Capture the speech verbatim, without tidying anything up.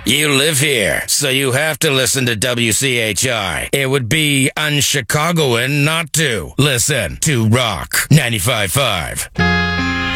You live here, so you have to listen to W C H I. It would be un-Chicagoan not to. Listen to Rock ninety-five point five.